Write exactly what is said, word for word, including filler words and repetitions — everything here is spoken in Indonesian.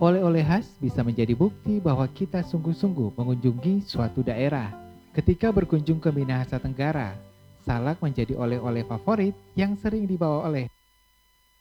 Oleh-oleh khas bisa menjadi bukti bahwa kita sungguh-sungguh mengunjungi suatu daerah. Ketika berkunjung ke Minahasa Tenggara, salak menjadi oleh-oleh favorit yang sering dibawa oleh